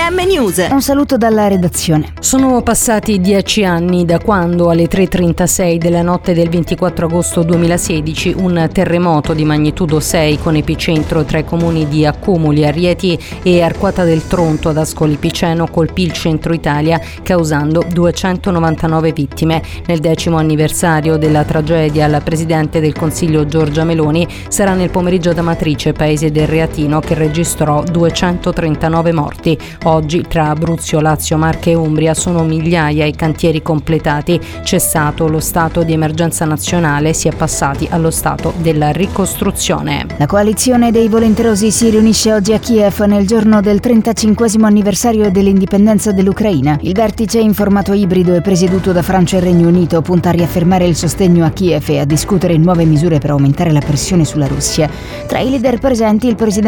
GM News. Un saluto dalla redazione. Sono passati 10 anni da quando alle 3:36 della notte del 24 agosto 2016 un terremoto di magnitudo 6 con epicentro tra i comuni di Accumuli, Arieti e Arquata del Tronto ad Ascoli Piceno colpì il centro Italia causando 299 vittime. Nel 10° anniversario della tragedia la Presidente del Consiglio Giorgia Meloni sarà nel pomeriggio ad Amatrice, paese del Reatino, che registrò 239 morti. Oggi tra Abruzzo, Lazio, Marche e Umbria sono migliaia i cantieri completati. Cessato lo stato di emergenza nazionale, si è passati allo stato della ricostruzione. La coalizione dei volenterosi si riunisce oggi a Kiev nel giorno del 35° anniversario dell'indipendenza dell'Ucraina. Il vertice in formato ibrido e presieduto da Francia e Regno Unito punta a riaffermare il sostegno a Kiev e a discutere nuove misure per aumentare la pressione sulla Russia. Tra i leader presenti il presidente